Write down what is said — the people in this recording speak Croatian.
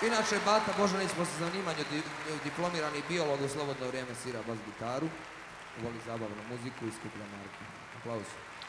Inače, Bata Božanić po zanimanju diplomirani biolog, u slobodno vrijeme svira bas gitaru, voli zabavnu muziku i skuplja marke. Aplauz.